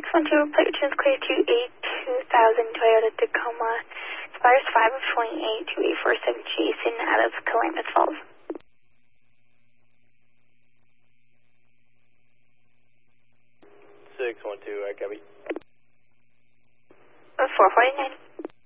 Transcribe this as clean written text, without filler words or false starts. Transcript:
612, plate returns clear to a 2000 Toyota Tacoma. Expires 5 of 28 to 847 Jason out of Klamath Falls. 612, I copy. 449.